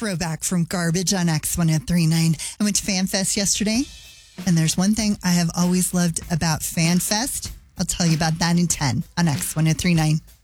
throwback from Garbage on X1039. I went to FanFest yesterday, and there's one thing I have always loved about FanFest. I'll tell you about that in 10 on X1039.